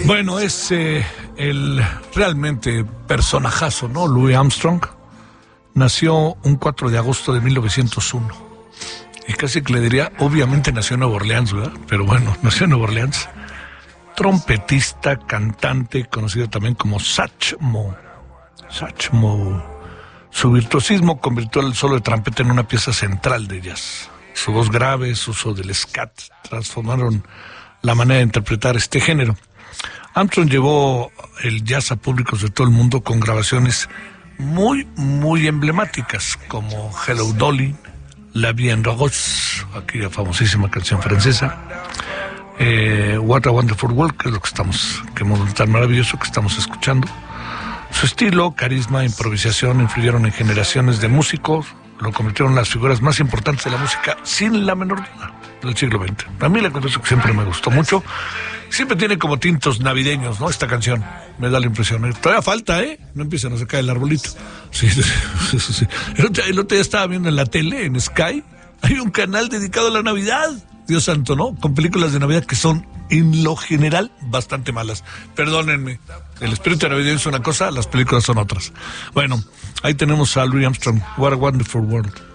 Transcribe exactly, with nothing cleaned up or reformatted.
Bueno, es eh, el realmente personajazo, ¿no? Louis Armstrong nació un cuatro de agosto de mil novecientos uno. Y casi que le diría, obviamente nació en Nueva Orleans, ¿verdad? Pero bueno, nació en Nueva Orleans. Trompetista, cantante, conocido también como Satchmo. Satchmo. Su virtuosismo convirtió el solo de trompeta en una pieza central de jazz. Su voz grave, su uso del scat, transformaron la manera de interpretar este género. Armstrong llevó el jazz a públicos de todo el mundo con grabaciones muy, muy emblemáticas, como Hello Dolly, La Vie en Rose, aquella famosísima canción francesa, eh, What a Wonderful World, que es lo que estamos, que es tan maravilloso que estamos escuchando. Su estilo, carisma, improvisación influyeron en generaciones de músicos, lo convirtieron en las figuras más importantes de la música, sin la menor duda, del siglo veinte. A mí la confieso que siempre me gustó mucho. Siempre tiene como tintos navideños, ¿no? Esta canción, me da la impresión. Todavía falta, ¿eh? No empiezan a sacar el arbolito. Sí, sí, sí, sí. El otro, el otro día estaba viendo en la tele, en Sky, hay un canal dedicado a la Navidad. Dios santo, ¿no? Con películas de Navidad que son, en lo general, bastante malas. Perdónenme. El espíritu navideño es una cosa, las películas son otras. Bueno, ahí tenemos a Louis Armstrong. What a Wonderful World.